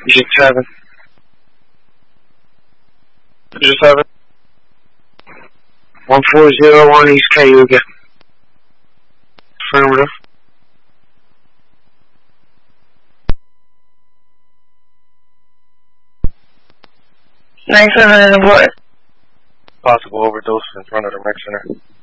Just 7. Just 7. 1401 East Cayuga. Affirmative. Nice 7 and what? Possible overdose in front of the rec center.